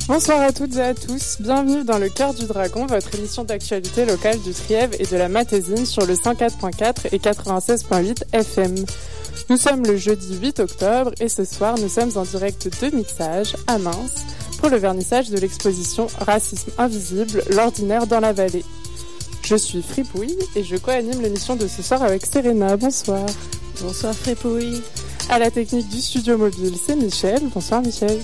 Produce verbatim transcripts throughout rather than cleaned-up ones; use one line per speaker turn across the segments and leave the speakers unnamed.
Bonsoir à toutes et à tous, bienvenue dans le Cœur du Dragon, votre émission d'actualité locale du Trièves et de la Matésine sur le cent quatre point quatre et quatre-vingt-seize point huit F M. Nous sommes le jeudi huit octobre et ce soir nous sommes en direct de Mixage à Mins pour le vernissage de l'exposition Racisme invisible, l'ordinaire dans la vallée. Je suis Fripouille et je co-anime l'émission de ce soir avec Serena. Bonsoir.
Bonsoir Fripouille.
À la technique du studio mobile, c'est Michel. Bonsoir Michel.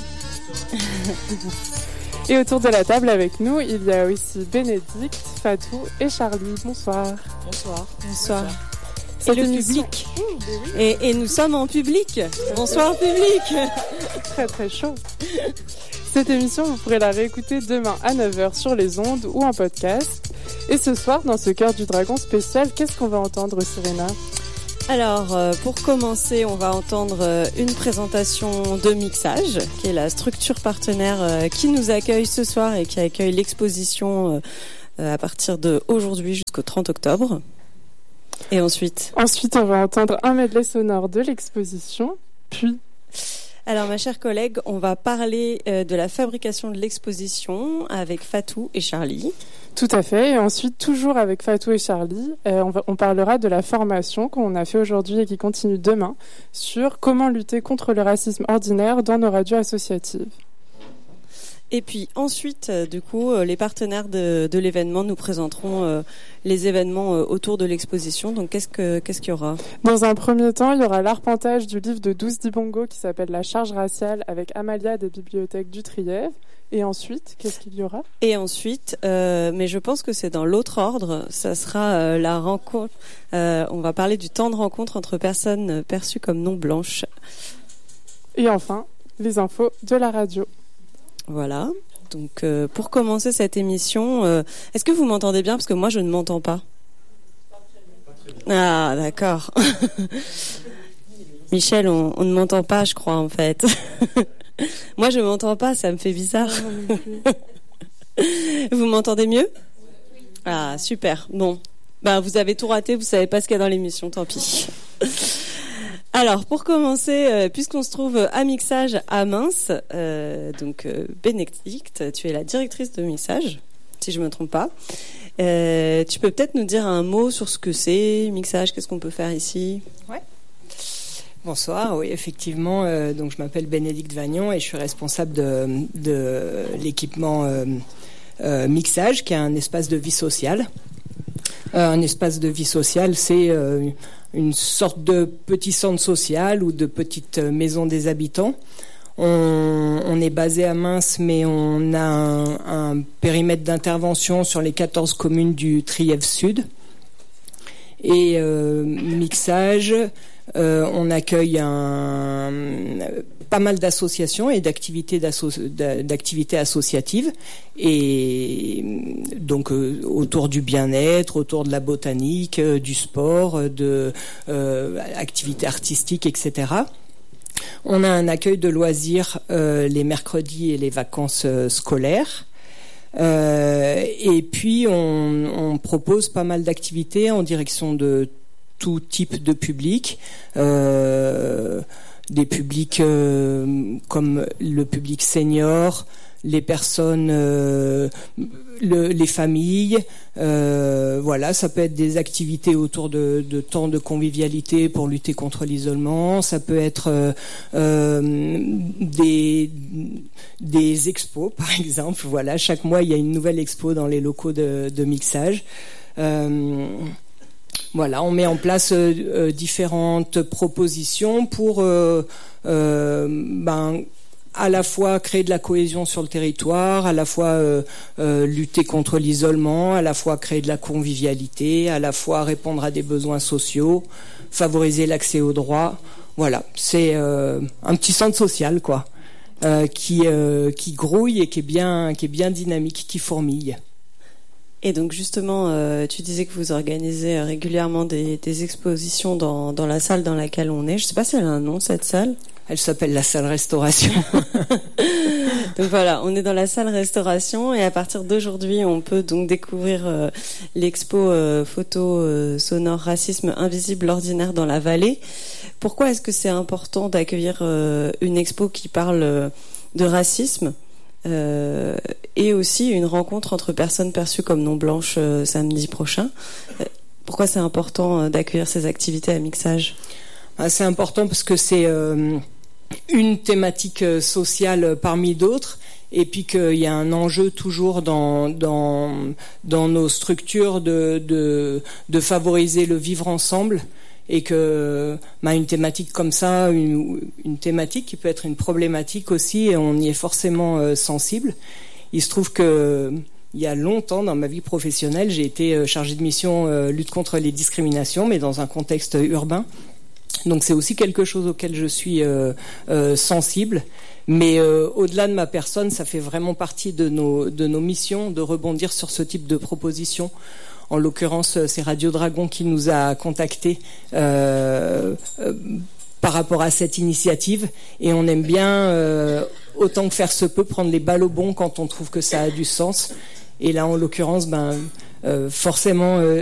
Et autour de la table avec nous, il y a aussi Bénédicte, Fatou et Charlie. Bonsoir.
Bonsoir. Bonsoir.
C'est
le
émission...
public. Et, et nous sommes en public. Bonsoir public.
Très très chaud. Cette émission, vous pourrez la réécouter demain à neuf heures sur les ondes ou en podcast. Et ce soir, dans ce Cœur du Dragon spécial, qu'est-ce qu'on va entendre, Serena ?
Alors, euh, pour commencer, on va entendre euh, une présentation de Mixage, qui est la structure partenaire euh, qui nous accueille ce soir et qui accueille l'exposition euh, à partir d'aujourd'hui jusqu'au trente octobre. Et ensuite
Ensuite, on va entendre un medley sonore de l'exposition, puis...
Alors, ma chère collègue, on va parler euh, de la fabrication de l'exposition avec Fatou et Charlie.
Tout à fait. Et ensuite, toujours avec Fatou et Charlie, euh, on, va, on parlera de la formation qu'on a fait aujourd'hui et qui continue demain sur comment lutter contre le racisme ordinaire dans nos radios associatives.
Et puis ensuite, euh, du coup, euh, les partenaires de, de l'événement nous présenteront euh, les événements euh, autour de l'exposition. Donc, qu'est-ce que qu'est-ce qu'il y aura ?
Dans un premier temps, il y aura l'arpentage du livre de Douce Dibongo qui s'appelle La charge raciale avec Amalia des bibliothèques du Trièves. Et ensuite, qu'est-ce qu'il y aura ?
Et ensuite, euh, mais je pense que c'est dans l'autre ordre, ça sera euh, la rencontre. Euh, on va parler du temps de rencontre entre personnes perçues comme non blanches.
Et enfin, les infos de la radio.
Voilà. Donc, euh, pour commencer cette émission, euh, est-ce que vous m'entendez bien ? Parce que moi, je ne m'entends pas. Ah, d'accord. Michel, on, on ne m'entend pas, je crois, en fait. Moi, je m'entends pas, ça me fait bizarre. Vous m'entendez mieux ? Ah, super. Bon, ben vous avez tout raté, vous savez pas ce qu'il y a dans l'émission, tant pis. Alors, pour commencer, euh, puisqu'on se trouve à Mixage à Mins, euh, donc euh, Bénédicte, tu es la directrice de Mixage, si je me trompe pas. Euh, tu peux peut-être nous dire un mot sur ce que c'est Mixage, qu'est-ce qu'on peut faire ici ?
Ouais. Bonsoir, oui, effectivement, euh, donc je m'appelle Bénédicte Vagnon et je suis responsable de, de l'équipement euh, euh, Mixage, qui est un espace de vie sociale. Euh, un espace de vie sociale, c'est euh, une sorte de petit centre social ou de petite maison des habitants. On, on est basé à Mins, mais on a un, un périmètre d'intervention sur les quatorze communes du Trièves Sud. Et euh, Mixage... Euh, on accueille un, pas mal d'associations et d'activités, d'asso, d'activités associatives, et donc euh, autour du bien-être, autour de la botanique, euh, du sport, de euh, activités artistiques, et cetera. On a un accueil de loisirs euh, les mercredis et les vacances euh, scolaires. Euh, et puis on, on propose pas mal d'activités en direction de tout type de public, euh, des publics euh, comme le public senior, les personnes, euh, le, les familles, euh, voilà, ça peut être des activités autour de, de temps de convivialité pour lutter contre l'isolement, ça peut être euh, euh, des des expos par exemple, voilà, chaque mois il y a une nouvelle expo dans les locaux de, de Mixage. Euh, Voilà, on met en place euh, différentes propositions pour euh, euh, ben, à la fois créer de la cohésion sur le territoire, à la fois euh, euh, lutter contre l'isolement, à la fois créer de la convivialité, à la fois répondre à des besoins sociaux, favoriser l'accès aux droits. Voilà, c'est euh, un petit centre social, quoi, euh, qui euh, qui grouille et qui est bien qui est bien dynamique, qui fourmille.
Et donc justement, euh, tu disais que vous organisez régulièrement des, des expositions dans, dans la salle dans laquelle on est. Je ne sais pas si elle a un nom, cette salle.
Elle s'appelle la salle restauration.
Donc voilà, on est dans la salle restauration et à partir d'aujourd'hui, on peut donc découvrir euh, l'expo euh, photo euh, sonore racisme invisible, l'ordinaire dans la vallée. Pourquoi est-ce que c'est important d'accueillir euh, une expo qui parle euh, de racisme ? euh, et aussi une rencontre entre personnes perçues comme non blanches euh, samedi prochain. Euh, pourquoi c'est important euh, d'accueillir ces activités à Mixage ?
Ah, c'est important parce que c'est euh, une thématique sociale parmi d'autres. Et puis qu'il y a un enjeu toujours dans dans dans nos structures de de de favoriser le vivre ensemble, et que bah, une thématique comme ça, une, une thématique qui peut être une problématique aussi, et on y est forcément euh, sensible. Il se trouve que il y a longtemps dans ma vie professionnelle, j'ai été chargée de mission euh, lutte contre les discriminations, mais dans un contexte urbain. Donc c'est aussi quelque chose auquel je suis euh, euh, sensible. Mais euh, au-delà de ma personne, ça fait vraiment partie de nos de nos missions de rebondir sur ce type de propositions. En l'occurrence, c'est Radio Dragon qui nous a contactés euh, euh, par rapport à cette initiative, et on aime bien, euh, autant que faire se peut, prendre les balles au bond quand on trouve que ça a du sens. Et là, en l'occurrence, ben euh, forcément. Euh,